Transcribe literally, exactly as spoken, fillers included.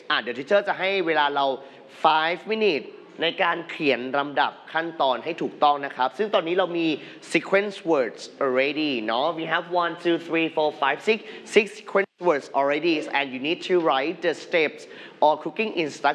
อ่ะเดี๋ยว teacher จะให้เวลาเรา five minutes ในการเขียนลำดับขั้นตอนให้ถูกต้องนะครับซึ่งตอนนี้เรามี sequence words already เนาะ we have one two three four five six six sequence words already and you need to write the steps or cooking instructions